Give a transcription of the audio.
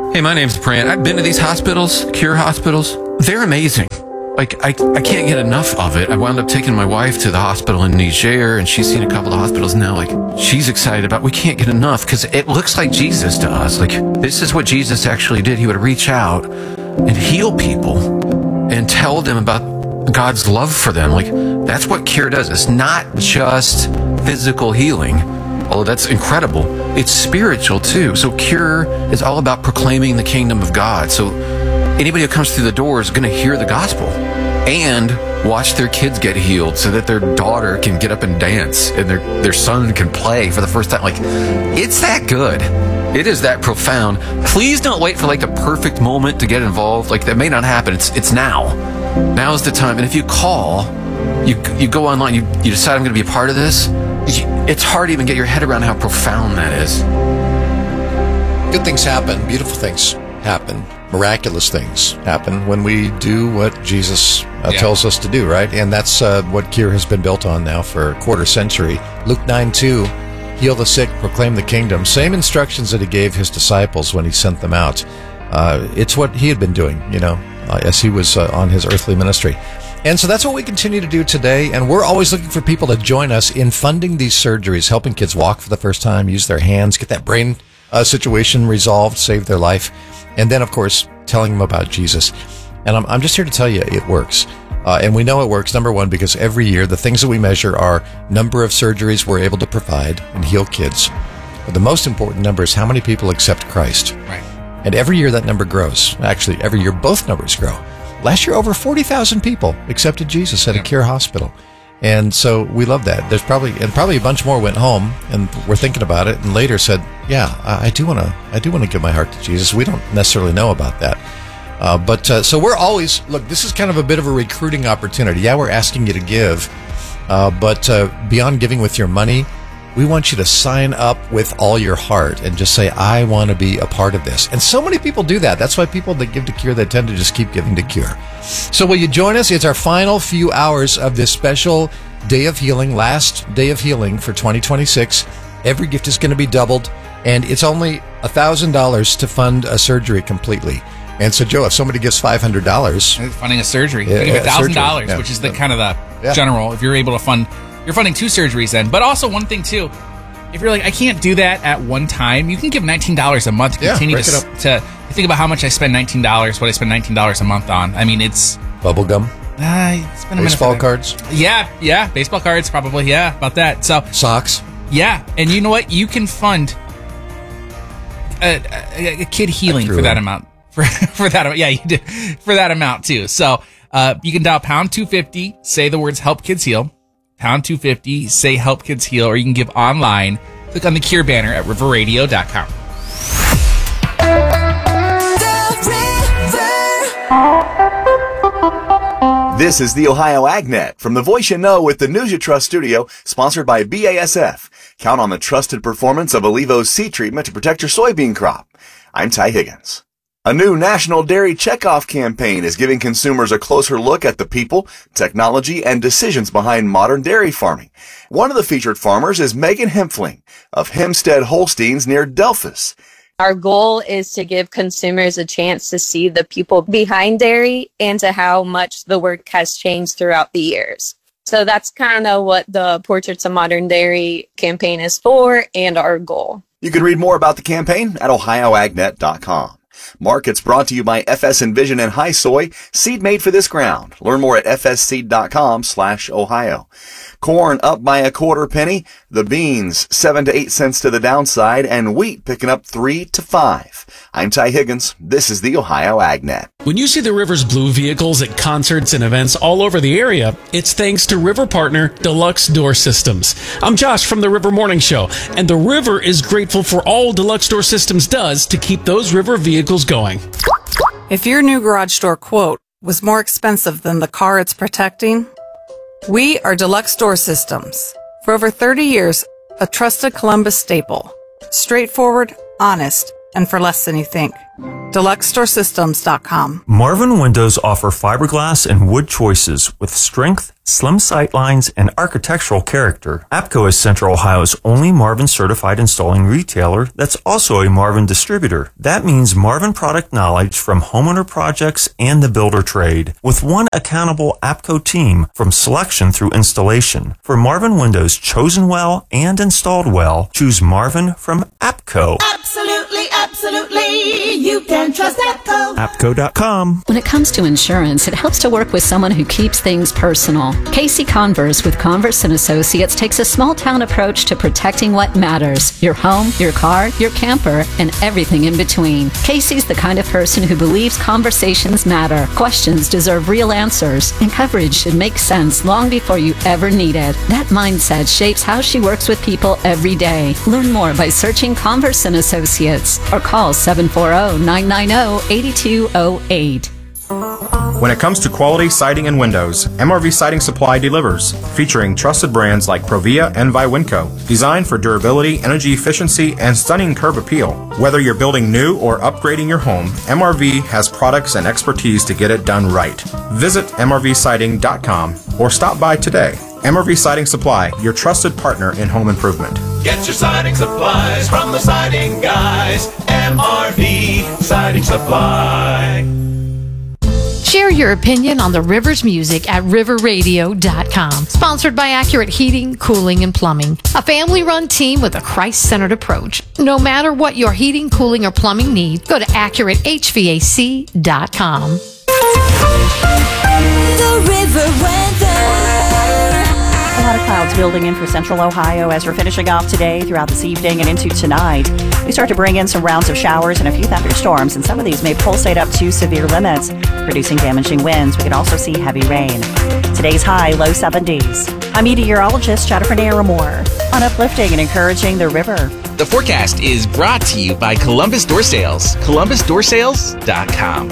Hey, my name's Brant. I've been to these hospitals, Cure hospitals. They're amazing. Like, I can't get enough of it. I wound up taking my wife to the hospital in Niger, and she's seen a couple of hospitals now. Like, she's excited about, we can't get enough because it looks like Jesus to us. Like, this is what Jesus actually did. He would reach out and heal people and tell them about God's love for them. Like, that's what Cure does. It's not just physical healing, although that's incredible. It's spiritual too. So Cure is all about proclaiming the kingdom of God. So anybody who comes through the door is going to hear the gospel and watch their kids get healed so that their daughter can get up and dance and their son can play for the first time. Like, it's that good. It is that profound. Please don't wait for like the perfect moment to get involved. Like, that may not happen. It's now. Now is the time. And if you call, you go online, you decide I'm going to be a part of this, it's hard to even get your head around how profound that is. Good things happen. Beautiful things happen. Miraculous things happen when we do what Jesus tells us to do, right? And that's what Cure has been built on now for a quarter century. Luke 9:2, heal the sick, proclaim the kingdom. Same instructions that he gave his disciples when he sent them out. It's what he had been doing, as he was on his earthly ministry. And so that's what we continue to do today. And we're always looking for people to join us in funding these surgeries, helping kids walk for the first time, use their hands, get that brain situation resolved, save their life. And then, of course, telling them about Jesus. And I'm just here to tell you it works. And we know it works, number one, because every year the things that we measure are number of surgeries we're able to provide and heal kids. But the most important number is how many people accept Christ. Right. And every year that number grows. Actually, every year both numbers grow. Last year, over 40,000 people accepted Jesus at a Cure hospital. And so we love that. There's probably a bunch more went home and were thinking about it and later said, yeah, I do want to give my heart to Jesus. We don't necessarily know about that. But so we're always, look, this is kind of a bit of a recruiting opportunity. Yeah, we're asking you to give, but beyond giving with your money, we want you to sign up with all your heart and just say, I want to be a part of this. And so many people do that. That's why people that give to Cure, they tend to just keep giving to Cure. So will you join us? It's our final few hours of this special day of healing, last day of healing for 2026. Every gift is going to be doubled, and it's only $1,000 to fund a surgery completely. And so, Joe, if somebody gives $500... funding a surgery. You give $1,000, which is the kind of the general, if you're able to fund... You're funding 2 surgeries then. But also one thing, too, if you're like, I can't do that at one time, you can give $19 a month to continue to think about how much I spend $19, what I spend $19 a month on. I mean, it's... Bubblegum. It's been a baseball cards. Yeah. Baseball cards, probably. Yeah, about that. So socks. Yeah. And you know what? You can fund a kid healing for that amount. For that amount. Yeah, you do. For that amount, too. So you can dial pound 250, say the words Help Kids Heal. Pound 250, say Help Kids Heal, or you can give online. Click on the Cure banner at riverradio.com. This is the Ohio AgNet from the Voice You Know with the News You Trust studio, sponsored by BASF. Count on the trusted performance of Alevos seed treatment to protect your soybean crop. I'm Ty Higgins. A new National Dairy Checkoff campaign is giving consumers a closer look at the people, technology, and decisions behind modern dairy farming. One of the featured farmers is Megan Hempfling of Hempstead Holsteins near Delphus. Our goal is to give consumers a chance to see the people behind dairy and to how much the work has changed throughout the years. So that's kind of what the Portraits of Modern Dairy campaign is for and our goal. You can read more about the campaign at ohioagnet.com. Markets brought to you by FS Envision and High Soy, seed made for this ground. Learn more at fsseed.com/Ohio. Corn up by a quarter penny. The beans 7 to 8 cents to the downside, and wheat picking up 3 to 5. I'm Ty Higgins. This is the Ohio AgNet. When you see the River's blue vehicles at concerts and events all over the area, it's thanks to River partner Deluxe Door Systems. I'm Josh from the River Morning Show, and the River is grateful for all Deluxe Door Systems does to keep those River vehicles going. If your new garage door quote was more expensive than the car it's protecting, we are Deluxe Door Systems. For over 30 years, a trusted Columbus staple. Straightforward, honest, and for less than you think. DeluxeDoorSystems.com. Marvin Windows offer fiberglass and wood choices with strength, slim sightlines, and architectural character. APCO is Central Ohio's only Marvin certified installing retailer that's also a Marvin distributor. That means Marvin product knowledge from homeowner projects and the builder trade, with one accountable APCO team from selection through installation. For Marvin windows chosen well and installed well, choose Marvin from APCO. Absolutely, absolutely. You can trust APCO. APCO.com. When it comes to insurance, it helps to work with someone who keeps things personal. Casey Converse with Converse & Associates takes a small-town approach to protecting what matters: your home, your car, your camper, and everything in between. Casey's the kind of person who believes conversations matter, questions deserve real answers, and coverage should make sense long before you ever need it. That mindset shapes how she works with people every day. Learn more by searching Converse & Associates or call 740-990-8208. When it comes to quality siding and windows, MRV Siding Supply delivers, featuring trusted brands like Provia and Viwinco, designed for durability, energy efficiency, and stunning curb appeal. Whether you're building new or upgrading your home, MRV has products and expertise to get it done right. Visit mrvsiding.com or stop by today. MRV Siding Supply, your trusted partner in home improvement. Get your siding supplies from the siding guys. MRV Siding Supply. Share your opinion on the Rivers music at riverradio.com. Sponsored by Accurate Heating, Cooling, and Plumbing. A family-run team with a Christ-centered approach. No matter what your heating, cooling, or plumbing need, go to AccurateHVAC.com. The River Weather. A lot of clouds building in for central Ohio as we're finishing off today, throughout this evening, and into tonight. We start to bring in some rounds of showers and a few thunderstorms, and some of these may pulsate up to severe limits, producing damaging winds. We could also see heavy rain. Today's high, low 70s. I'm meteorologist Jennifer Naramore on uplifting and encouraging the river. The forecast is brought to you by Columbus Door Sales. ColumbusDoorSales.com.